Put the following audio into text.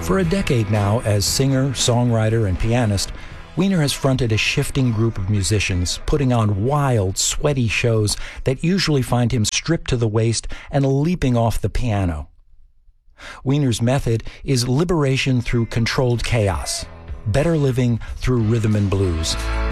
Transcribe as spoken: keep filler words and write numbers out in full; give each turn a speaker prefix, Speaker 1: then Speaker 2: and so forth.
Speaker 1: For a decade now, as singer, songwriter, and pianist, Weiner has fronted a shifting group of musicians, putting on wild, sweaty shows that usually find him stripped to the waist and leaping off the piano. Weiner's method is liberation through controlled chaos, better living through rhythm and blues.